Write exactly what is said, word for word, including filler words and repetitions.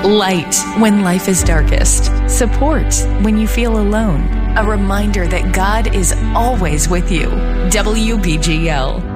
Light when life is darkest. Support when you feel alone. A reminder that God is always with you. W B G L.